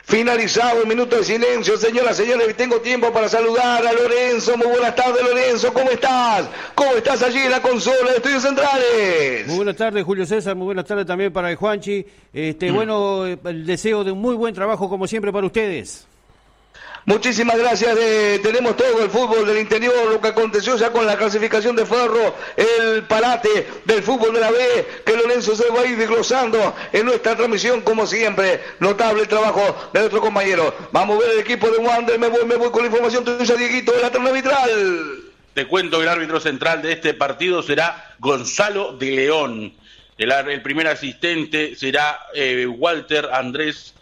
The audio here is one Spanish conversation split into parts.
Finalizado el minuto de silencio, señoras, señores, tengo tiempo para saludar a Lorenzo. Muy buenas tardes, Lorenzo, ¿cómo estás? ¿Cómo estás allí en la consola de Estudios Centrales? Muy buenas tardes, Julio César, muy buenas tardes también para el Juanchi. Bueno, el deseo de un muy buen trabajo como siempre para ustedes. Muchísimas gracias. Tenemos todo el fútbol del interior, lo que aconteció ya con la clasificación de Ferro, el parate del fútbol de la B, que Lorenzo se va a ir desglosando en nuestra transmisión, como siempre. Notable el trabajo de nuestro compañero. Vamos a ver el equipo de Wander. Me voy con la información tuya, Dieguito, de la terna arbitral. Te cuento que el árbitro central de este partido será Gonzalo de León. El primer asistente será Walter Andrés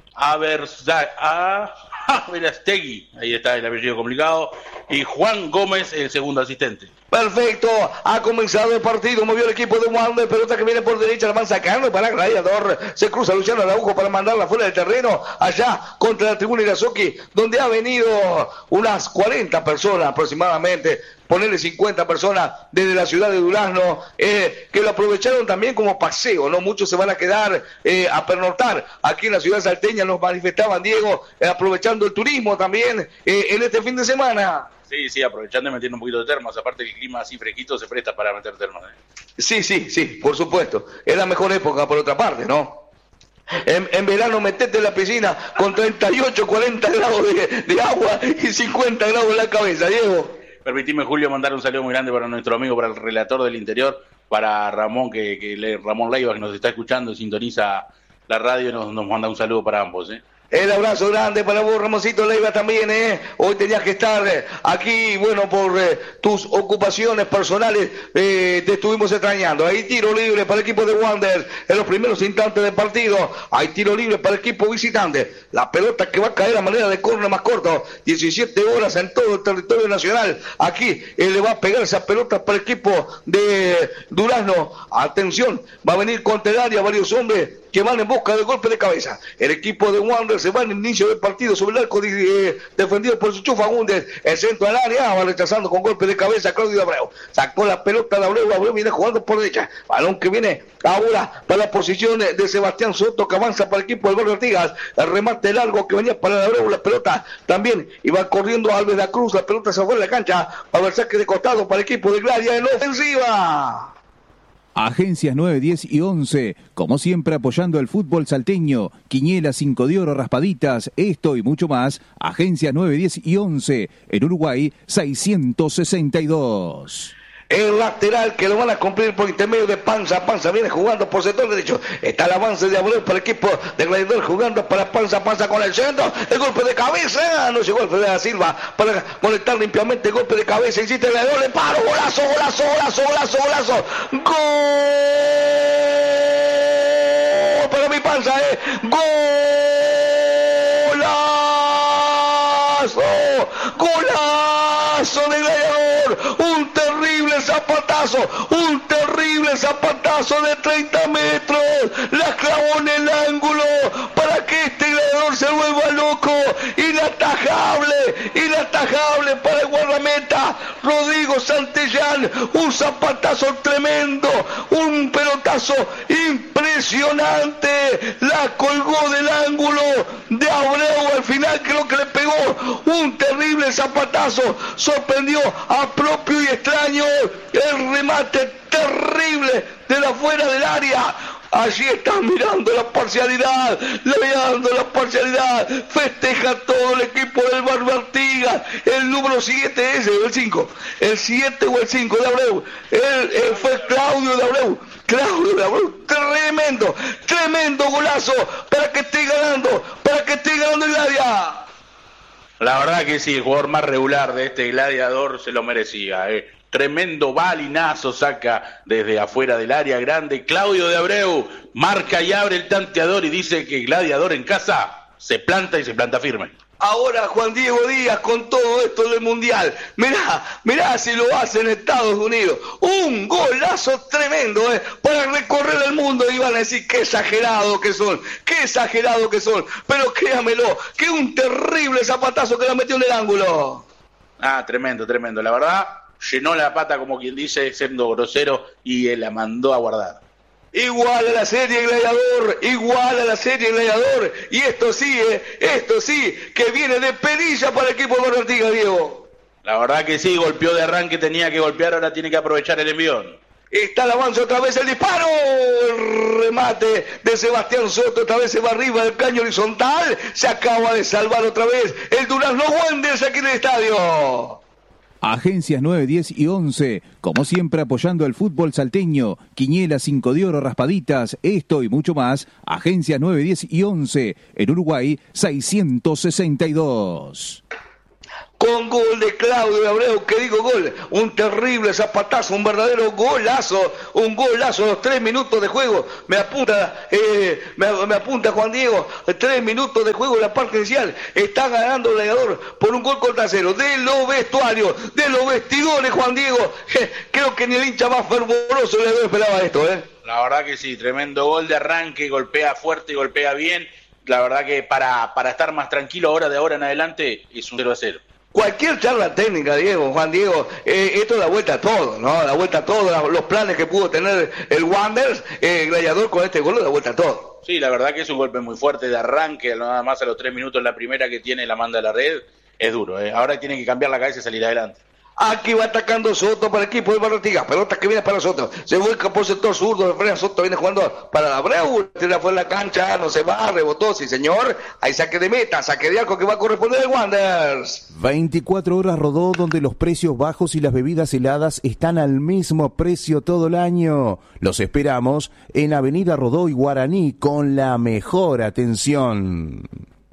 Verastegui, ahí está el apellido complicado, y Juan Gómez, el segundo asistente. Perfecto, ha comenzado el partido, movió el equipo de Wander, pelota que viene por derecha, la van sacando para Gladiador, se cruza Luciano Araujo para mandarla fuera del terreno, allá contra la tribuna Irazoki, donde ha venido unas 40 personas aproximadamente, ponerle 50 personas desde la ciudad de Durazno, que lo aprovecharon también como paseo, ¿no? Muchos se van a quedar a pernoctar aquí en la ciudad salteña, nos manifestaban, Diego, aprovechando el turismo también en este fin de semana. Sí, aprovechando y metiendo un poquito de termas, aparte el clima así fresquito se presta para meter termas. Sí, por supuesto, es la mejor época por otra parte, ¿no? En verano metete en la piscina con 38, 40 grados de agua y 50 grados en la cabeza, Diego. Permitime, Julio, mandar un saludo muy grande para nuestro amigo, para el relator del interior, para Ramón, Ramón Leiva, que nos está escuchando, sintoniza la radio, nos manda un saludo para ambos, El abrazo grande para vos, Ramoncito Leiva, también, Hoy tenías que estar aquí, bueno, por tus ocupaciones personales, te estuvimos extrañando. Hay tiro libre para el equipo de Wander en los primeros instantes del partido. Hay tiro libre para el equipo visitante. La pelota que va a caer a manera de córner más corto, 17 horas en todo el territorio nacional. Aquí le va a pegar esa pelota para el equipo de Durazno. Atención, va a venir contra el área varios hombres que van en busca del golpe de cabeza. El equipo de Wander se va en el inicio del partido sobre el arco defendido por Sucho Fagundes. El centro al área, va rechazando con golpe de cabeza Claudio de Abreu. Sacó la pelota de Abreu viene jugando por derecha. Balón que viene ahora para la posición de Sebastián Soto, que avanza para el equipo del Barrio Artigas. El remate largo que venía para Abreu, la pelota también iba corriendo Alves de la Cruz. La pelota se fue de la cancha para el saque de costado para el equipo de Gladia en la ofensiva. Agencias 9, 10 y 11, como siempre apoyando el fútbol salteño. Quiniela 5 de oro, raspaditas, esto y mucho más. Agencias 9, 10 y 11, en Uruguay 662. El lateral que lo van a cumplir por intermedio de Panza a Panza, viene jugando por sector derecho. Está el avance de Abreu para el equipo de Gladiador, jugando para Panza a Panza con el centro. El golpe de cabeza, no llegó el Fede da Silva para conectar limpiamente el golpe de cabeza. Hiciste el Gladiador, le paro, golazo. Gol para mi Panza, golazo de Gladiador. Un terrible zapatazo de 30 metros, la clavó en el ángulo para que este Gladiador se vuelva loco. Inatajable para el guardameta Rodrigo Santillán, un zapatazo tremendo, un pelotazo impresionante, la colgó del ángulo de Abreu al final, creo que le pegó un terrible zapatazo, sorprendió a propio y extraño, el remate terrible de la fuera del área. Allí están mirando la parcialidad, festeja todo el equipo del Barrio Artigas. El número 7 es el 5, el 7 o el 5 de Abreu, fue Claudio de Abreu, tremendo golazo para que esté ganando el área. La verdad que sí, el jugador más regular de este Gladiador se lo merecía, Tremendo balinazo saca desde afuera del área grande. Claudio de Abreu marca y abre el tanteador y dice que Gladiador en casa se planta y se planta firme. Ahora Juan Diego Díaz con todo esto del Mundial. Mirá si lo hace en Estados Unidos. Un golazo tremendo, para recorrer el mundo. Y van a decir qué exagerado que son. Pero créamelo, que un terrible zapatazo que la metió en el ángulo. Tremendo. La verdad, llenó la pata como quien dice, siendo grosero, y la mandó a guardar. Igual a la serie Gladiador, igual a la serie Gladiador. Y esto sí, que viene de perilla para el equipo de Barrio Artigas, Diego. La verdad que sí, golpeó de arranque, tenía que golpear, ahora tiene que aprovechar el envión. Está el avance otra vez, el disparo, el remate de Sebastián Soto, otra vez se va arriba del caño horizontal, se acaba de salvar otra vez el Durazno Wanderers aquí en el estadio. Agencias 9, 10 y 11, como siempre apoyando el fútbol salteño, Quiniela, 5 de oro, raspaditas, esto y mucho más. Agencias 9, 10 y 11, en Uruguay 662. Con gol de Claudio de Abreu, que digo gol, un terrible zapatazo, un verdadero golazo a los 3 minutos de juego, me apunta Juan Diego, 3 minutos de juego en la parte inicial, está ganando el Gladiador por un gol contra 0, de los vestuarios, de los vestidores, Juan Diego, creo que ni el hincha más fervoroso le esperaba esto, La verdad que sí, tremendo gol de arranque, golpea fuerte y golpea bien, la verdad que para estar más tranquilo de ahora en adelante es un 0-0. Cualquier charla técnica, Juan Diego, esto da vuelta a todo, ¿no? Da vuelta a todo, los planes que pudo tener el Wanderers, Gladiador con este gol da vuelta a todo. Sí, la verdad que es un golpe muy fuerte de arranque, nada más a los 3 minutos la primera que tiene la manda a la red, es duro, Ahora tiene que cambiar la cabeza y salir adelante. Aquí va atacando Soto para el equipo de Barrio Artigas. Pelota que viene para Soto. Se vuelca por sector zurdo. De frente Soto viene jugando para Abreu. Tira fuera la cancha. No se va. Rebotó. Sí, señor. Hay saque de meta. Saque de arco que va a corresponder al Wanderers. 24 horas Rodó, donde los precios bajos y las bebidas heladas están al mismo precio todo el año. Los esperamos en Avenida Rodó y Guaraní con la mejor atención.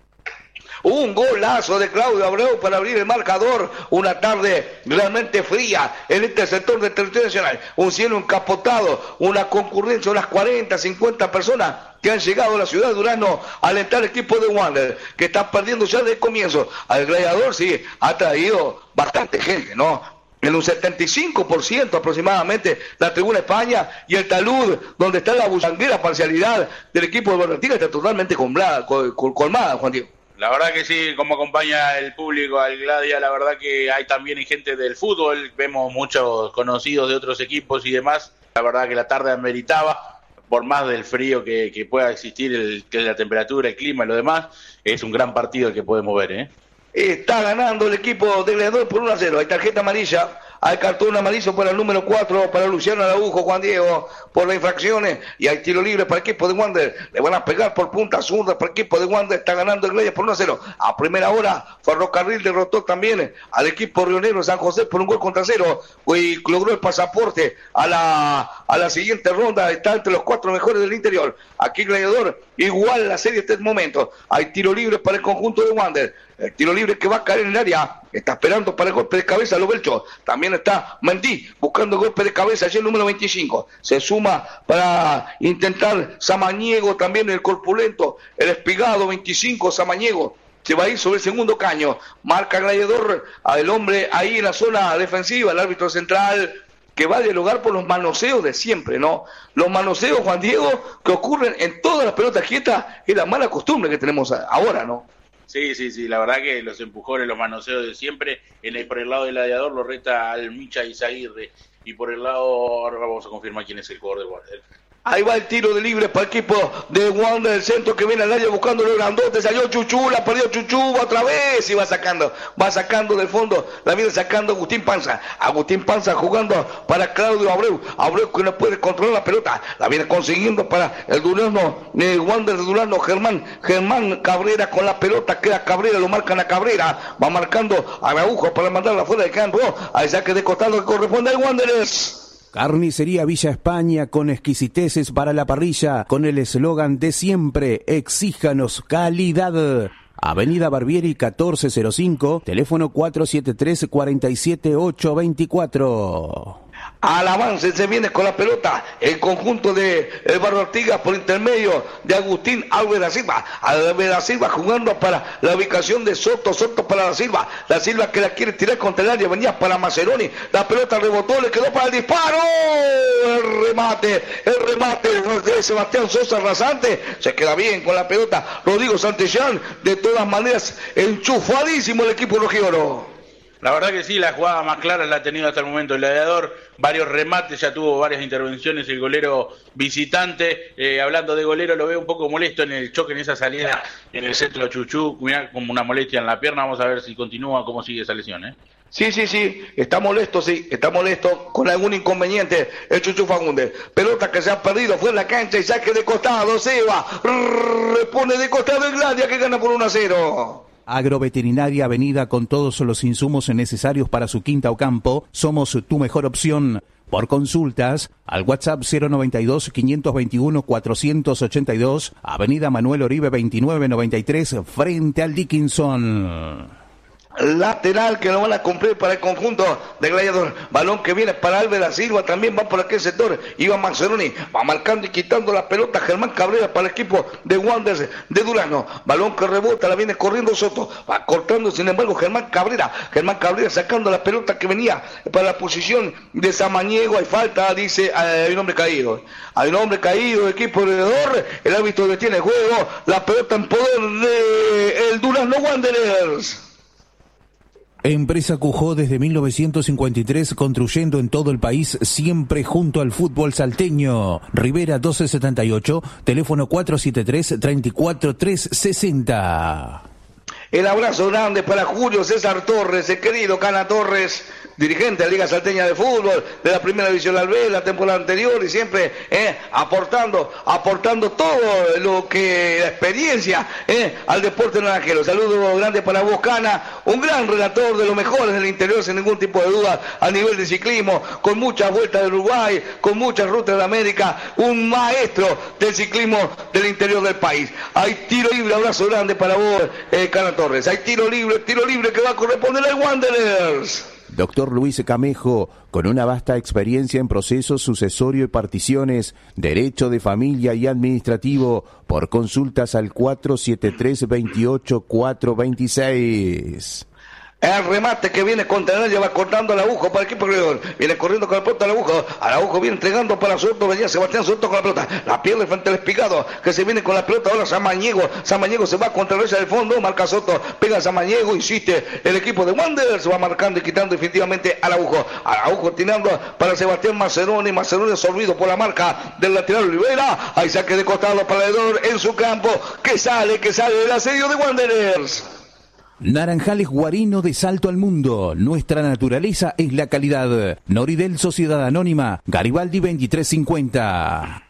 Un golazo de Claudio Abreu para abrir el marcador. Una tarde realmente fría en este sector del territorio nacional. Un cielo encapotado, una concurrencia, unas 40, 50 personas que han llegado a la ciudad de Durazno a alentar al equipo de Wander, que está perdiendo ya desde el comienzo. Al Gladiador sí ha traído bastante gente, ¿no? En un 75% aproximadamente la tribuna España, y el talud donde está la bullanguera parcialidad del equipo de Barrio Artigas está totalmente colmada, Juan Diego. La verdad que sí, como acompaña el público al Gladia, la verdad que hay también gente del fútbol, vemos muchos conocidos de otros equipos y demás, la verdad que la tarde ameritaba, por más del frío que pueda existir, que la temperatura, el clima y lo demás, es un gran partido el que podemos ver, Está ganando el equipo de Gladiador por 1-0, hay tarjeta amarilla, hay cartón amarillo para el número 4, para Luciano Araujo, Juan Diego, por las infracciones, y hay tiro libre para el equipo de Wander. Le van a pegar por punta zurda para el equipo de Wander. Está ganando el Gladiador por 1-0. A primera hora, Ferrocarril derrotó también al equipo rionero San José por un gol contra 0, y logró el pasaporte a la siguiente ronda. Está entre los 4 mejores del interior. Aquí Gladiador igual la serie hasta el momento. Hay tiro libre para el conjunto de Wander. El tiro libre que va a caer en el área. Está esperando para el golpe de cabeza Lo Belcho. También está Mendy buscando golpe de cabeza. Allí el número 25. Se suma para intentar Samaniego, también el corpulento. El espigado 25, Samaniego. Se va a ir sobre el segundo caño. Marca Gladiador al hombre ahí en la zona defensiva. El árbitro central que va a dialogar por los manoseos de siempre, ¿no? Los manoseos, Juan Diego, que ocurren en todas las pelotas quietas. Es la mala costumbre que tenemos ahora, ¿no? Sí, la verdad que los empujones, los manoseos de siempre, por el lado del Gladiador lo reta al Micha Izaguirre, y por el lado, ahora vamos a confirmar quién es el jugador de Wander. Ahí va el tiro de libre para el equipo de Wander, el centro que viene al área buscando los grandotes, salió Chuchu, la perdió Chuchu, otra vez, y va sacando del fondo, la viene sacando Agustín Panza jugando para Claudio Abreu que no puede controlar la pelota, la viene consiguiendo para el Durazno, Wander de Durazno, Germán Cabrera con la pelota, queda Cabrera, lo marcan a Cabrera, va marcando a Araujo para mandarla fuera de campo, ahí saque de costado que corresponde al Wanderers. Carnicería Villa España, con exquisiteces para la parrilla, con el eslogan de siempre: exíjanos calidad. Avenida Barbieri 1405, teléfono 473-47824. Al avance se viene con la pelota el conjunto de Barrio Artigas por intermedio de Agustín Alves da Silva. Alves da Silva jugando para la ubicación de Soto para da Silva que la quiere tirar contra el área, venía para Maceroni, la pelota rebotó, le quedó para el disparo, el remate de Sebastián Sosa rasante, se queda bien con la pelota Rodrigo Santillán, de todas maneras enchufadísimo el equipo rojioro. La verdad que sí, la jugada más clara la ha tenido hasta el momento el Gladiador, varios remates, ya tuvo varias intervenciones el golero visitante. Hablando de golero, lo veo un poco molesto en el choque, en esa salida en el centro de Chuchu, mirá como una molestia en la pierna. Vamos a ver si continúa, cómo sigue esa lesión, Sí, está molesto, con algún inconveniente el Chuchu Fagundes. Pelota que se ha perdido, fue en la cancha y saque de costado, se va, repone de costado el Gladia que gana por 1-0. Agroveterinaria Avenida, con todos los insumos necesarios para su quinta o campo. Somos tu mejor opción. Por consultas, al WhatsApp 092-521-482, Avenida Manuel Oribe 2993, frente al Dickinson. Lateral que lo van a cumplir para el conjunto de Gladiador. Balón que viene para Álvaro da Silva, también va por aquel sector. Iván Mazzaroni va marcando y quitando la pelota. Germán Cabrera para el equipo de Wanderers de Durazno. Balón que rebota, la viene corriendo Soto. Va cortando, sin embargo, Germán Cabrera sacando la pelota que venía para la posición de Samaniego. Hay falta, dice, hay un hombre caído. Hay un hombre caído, equipo de Gladiador. El árbitro detiene el juego. La pelota en poder de el Durazno Wanderers. Empresa Cujó desde 1953, construyendo en todo el país, siempre junto al fútbol salteño. Rivera 1278, teléfono 473-34360. El abrazo grande para Julio César Torres, el querido Cana Torres, dirigente de la Liga Salteña de Fútbol, de la Primera División B, la temporada anterior, y siempre aportando todo lo que la experiencia al deporte naranjero. Saludos grandes para vos, Cana, un gran relator de los mejores del interior, sin ningún tipo de duda, a nivel de ciclismo, con muchas vueltas del Uruguay, con muchas rutas de América, un maestro del ciclismo del interior del país. Hay tiro libre, abrazo grande para vos, Cana Torres. Hay tiro libre que va a corresponder al Wanderers. Doctor Luis Camejo, con una vasta experiencia en procesos sucesorio y particiones, derecho de familia y administrativo, por consultas al 473-28-426. El remate que viene con Tenaya, va cortando al agujo para el equipo Gladiador. Viene corriendo con la pelota al agujo viene entregando para Soto, venía Sebastián Soto con la pelota. La pierde frente al Espigado, que se viene con la pelota ahora Samaniego se va contra la derecha del fondo, marca Soto, pega a Samaniego, insiste el equipo de Wanderers, se va marcando y quitando definitivamente al agujo tirando para Sebastián Mazzaroni absorbido por la marca del lateral Olivera. Hay saque de costado para el Gladiador en su campo, que sale el asedio de Wanderers. Naranjales Guarino de Salto al Mundo. Nuestra naturaleza es la calidad. Noridel Sociedad Anónima, Garibaldi 2350.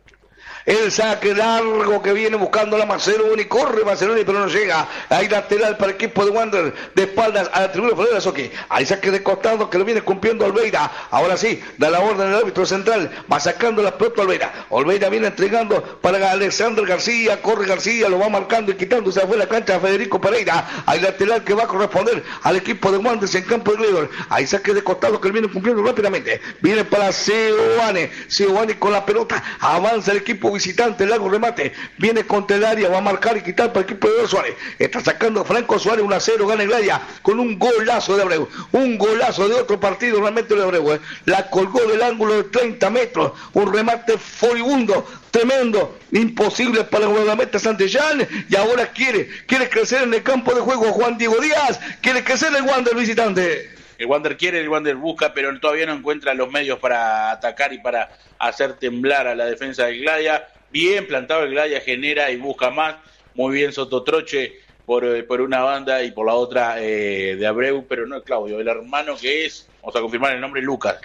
El saque largo que viene buscando la Mazzaroni, corre Mazzaroni pero no llega. Hay lateral para el equipo de Wander, de espaldas a la tribuna de Soqui. Hay saque de costado que lo viene cumpliendo Olveira. Ahora sí, da la orden el árbitro central, va sacando la pelota Olveira viene entregando para Alexander García, corre García, lo va marcando y quitando, se fue la cancha a Federico Pereira. Hay lateral que va a corresponder al equipo de Wander en campo de Gladiador. Hay saque de costado que lo viene cumpliendo rápidamente. Viene para Seoane con la pelota, avanza el equipo visitante, largo remate, viene contra el área, va a marcar y quitar para el equipo de Suárez. Está sacando Franco Suárez, 1-0, gana el Gladia con un golazo de Abreu, un golazo de otro partido realmente de Abreu, la colgó del ángulo de 30 metros, un remate furibundo, tremendo, imposible para el guardameta Santillán, y ahora quiere crecer en el campo de juego Juan Diego Díaz, quiere crecer el Wander visitante. El Wander quiere, el Wander busca, pero todavía no encuentra los medios para atacar y para hacer temblar a la defensa del Gladia. Bien plantado el Gladia, genera y busca más. Muy bien Sototroche por una banda y por la otra de Abreu, pero no es Claudio, el hermano que es, vamos a confirmar el nombre, Lucas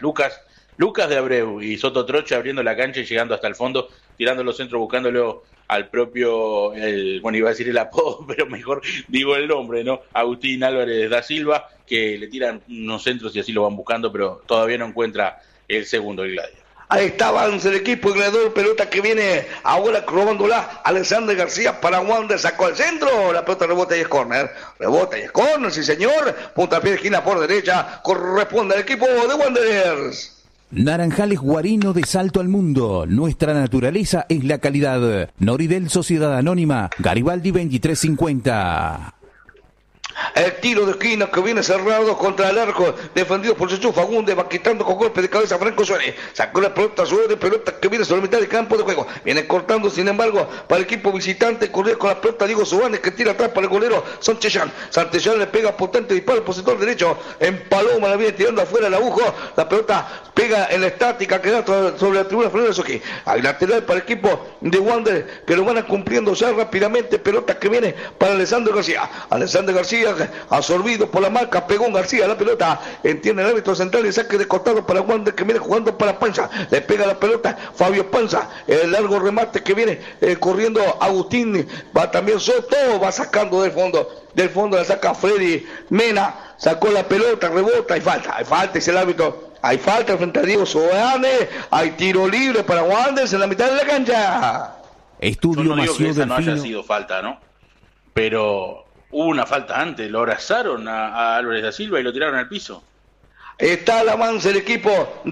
de Abreu, y Sototroche abriendo la cancha y llegando hasta el fondo, tirando los centros, buscándolo al propio, bueno, iba a decir el apodo, pero mejor digo el nombre, ¿no? Agustín Álvarez da Silva, que le tiran unos centros y así lo van buscando, pero todavía no encuentra el segundo del Gladia. Ahí está, avanza el equipo de Gladiador, pelota que viene ahora robándola Alexander García para Wander, sacó al centro, la pelota rebota y es córner, sí señor, puntapié de esquina por derecha, corresponde al equipo de Wanderers. Naranjales Guarino de Salto al Mundo. Nuestra naturaleza es la calidad. Noridel Sociedad Anónima, Garibaldi 2350. El tiro de esquina que viene cerrado contra el arco, defendido por Chuchu Fagundes, va quitando con golpe de cabeza Franco Suárez. Sacó la pelota, Suárez, pelota que viene sobre la mitad del campo de juego. Viene cortando, sin embargo, para el equipo visitante, corrió con la pelota Diego Suárez, que tira atrás para el golero Santillán. Santillán le pega potente disparo por sector derecho. En Paloma la viene tirando afuera el agujo. La pelota pega en la estática que da sobre la tribuna Fernández Soquí. Hay lateral para el equipo de Wander, que lo van a cumpliendo ya rápidamente. Pelota que viene para Alessandro García. Alessandro García absorbido por la marca, pegó un García la pelota, entiende el árbitro central y saque de costado para Wander, que viene jugando para Panza, le pega la pelota Fabio Panza, el largo remate que viene corriendo Agustín, va también Soto, va sacando del fondo la saca Freddy Mena, sacó la pelota, rebota, hay falta, es el árbitro. Hay falta frente a Diego Soane, hay tiro libre para Wander en la mitad de la cancha. Estudio Yo no digo que esa no haya Delfino. sido falta, ¿no? Pero hubo una falta antes, lo abrazaron a Álvarez da Silva y lo tiraron al piso. Está al avance el equipo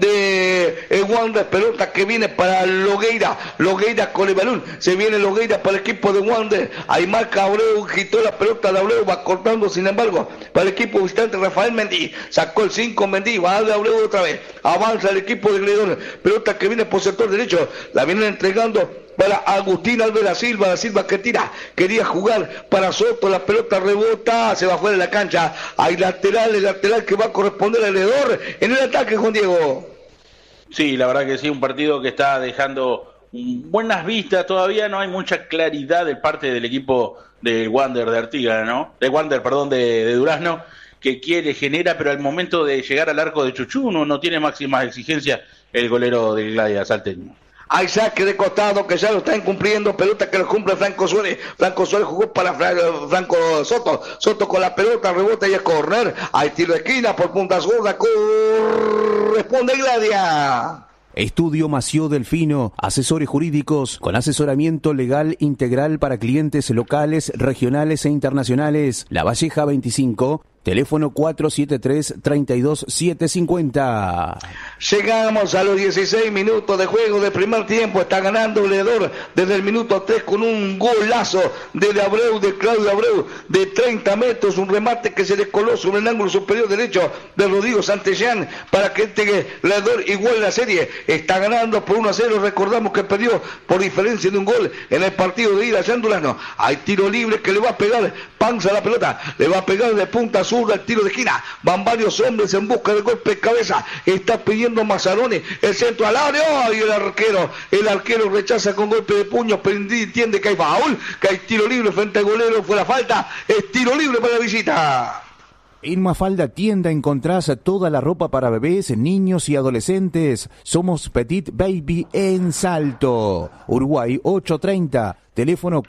de Wander, pelota que viene para Logueira con el balón, se viene Logueira para el equipo de Wander, ahí marca Abreu, quitó la pelota de Abreu, va cortando, sin embargo, para el equipo visitante Rafael Mendí, sacó el 5 Mendí, va a darle a Abreu otra vez, avanza el equipo de Gladiador, pelota que viene por sector derecho, la vienen entregando para Agustín Álvarez da Silva que tira, quería jugar para Soto, la pelota rebota, se va fuera de la cancha, hay lateral, el lateral que va a corresponder al Gladiador en el ataque, Juan Diego. Sí, la verdad que sí, un partido que está dejando buenas vistas, todavía no hay mucha claridad de parte del equipo del Wander de Artigas, ¿no? De Durazno, que quiere, genera, pero al momento de llegar al arco de Chuchu no tiene máximas exigencias el golero del Gladia salteño. Hay saque de costado que ya lo están cumpliendo, pelota que lo cumple Franco Suárez jugó para Franco Soto con la pelota, rebota y es córner, hay tiro de esquina por punta zurda, corresponde Gladia. Estudio Mació Delfino, asesores jurídicos con asesoramiento legal integral para clientes locales, regionales e internacionales. La Valleja 25, teléfono 473-32750. Llegamos a los 16 minutos de juego de primer tiempo. Está ganando Gladiador desde el minuto 3 con un golazo de Claudio Abreu, de 30 metros. Un remate que se descoló sobre el ángulo superior derecho de Rodrigo Santillán para que este Gladiador iguale la serie. Está ganando por 1-0. Recordamos que perdió por diferencia de un gol en el partido de ida allá en Durazno. Hay tiro libre que le va a pegar Panza a la pelota. Le va a pegar de punta zurda el tiro de esquina. Van varios hombres en busca de golpe de cabeza. Está pidiendo Mazzaroni el centro al área. Y el arquero rechaza con golpe de puño, pero entiende que hay foul, que hay tiro libre frente al golero. Fue la falta. Es tiro libre para la visita. En Mafalda Tienda encontrás toda la ropa para bebés, niños y adolescentes. Somos Petit Baby en Salto. Uruguay 830, teléfono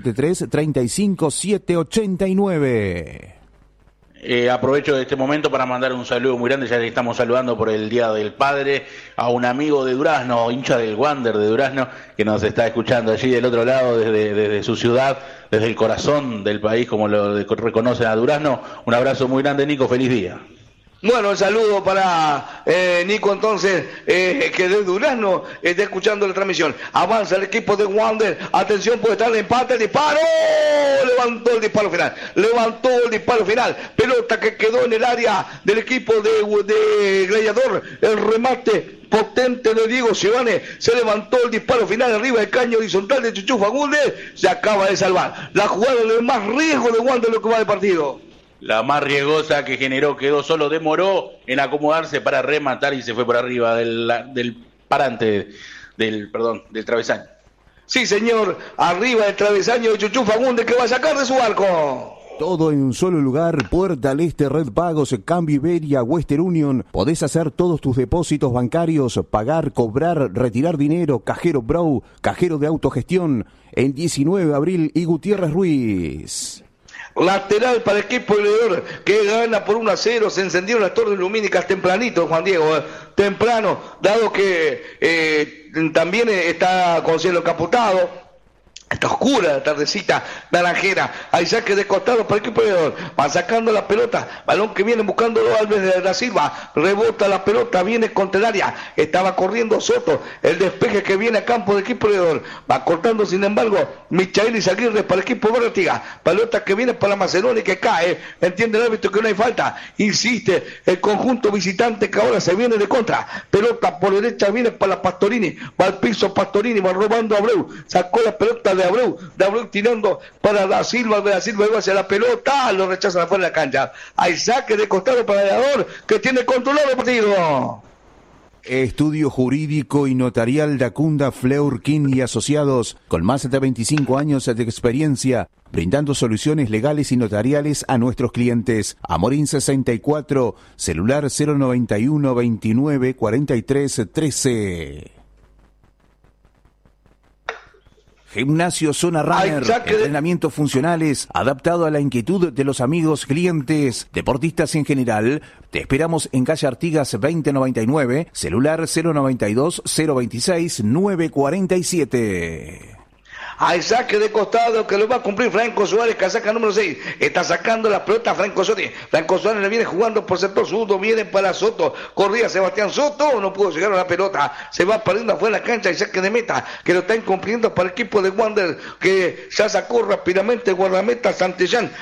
473-35789. Aprovecho este momento para mandar un saludo muy grande, ya que estamos saludando por el Día del Padre, a un amigo de Durazno, hincha del Wander de Durazno, que nos está escuchando allí del otro lado, desde su ciudad, desde el corazón del país, como lo reconocen a Durazno. Un abrazo muy grande, Nico, feliz día. Bueno, el saludo para Nico entonces, que de Durazno está escuchando la transmisión. Avanza el equipo de Wander, atención, puede estar el empate, el disparo, levantó el disparo final, pelota que quedó en el área del equipo de Gladiador, el remate potente de Diego Giovanni, se levantó el disparo final arriba del caño horizontal de Chuchu Fagundes, se acaba de salvar. La jugada de más riesgo de Wander lo que va del partido. La más riesgosa que generó, quedó solo, demoró en acomodarse para rematar y se fue por arriba del parante, del travesaño. Sí, señor, arriba del travesaño de Chuchu Fagundes, que va a sacar de su arco. Todo en un solo lugar, Puerta al Este, Red Pagos, Cambio Iberia, Western Union. Podés hacer todos tus depósitos bancarios, pagar, cobrar, retirar dinero, cajero Bro, cajero de autogestión, en 19 de abril y Gutiérrez Ruiz. Lateral para el equipo Gladiador, que gana por 1-0. Se encendieron las torres lumínicas tempranito, Juan Diego, temprano, dado que también está con cielo encapotado. Está oscura la tardecita naranjera. Hay saque de costado para el equipo de van sacando la pelota. Balón que viene buscándolo Alves de la Silva. Rebota la pelota, viene contra el área. Estaba corriendo Soto. El despeje que viene a campo del equipo de va cortando, sin embargo, Michaelis Aguirre para el equipo de Bertiga. Pelota que viene para Maceroni y que cae. Entiende el árbitro que no hay falta. Insiste el conjunto visitante que ahora se viene de contra. Pelota por derecha viene para Pastorini. Va al piso Pastorini, va robando a Abreu. Sacó la pelota de Abreu tirando para Da Silva, de Da Silva iba hacia la pelota, lo rechazan afuera de la cancha. Hay saque de costado para el Aviador, que tiene controlado el partido. Estudio jurídico y notarial Dacunda Fleurkin y Asociados, con más de 25 años de experiencia, brindando soluciones legales y notariales a nuestros clientes. Amorín 64, celular 091 29 43 13. Gimnasio Zona Runner, entrenamientos funcionales, adaptado a la inquietud de los amigos clientes, deportistas en general. Te esperamos en calle Artigas 2099, celular 092 026 947. Hay saque de costado que lo va a cumplir Franco Suárez, casaca número 6. Está sacando la pelota Franco Suárez. Franco Suárez le viene jugando por sector surdo, viene para Soto. Corría Sebastián Soto, no pudo llegar a la pelota. Se va perdiendo afuera de la cancha y saque de meta, que lo está incumpliendo para el equipo de Wander, que ya sacó rápidamente el guardameta Santillán.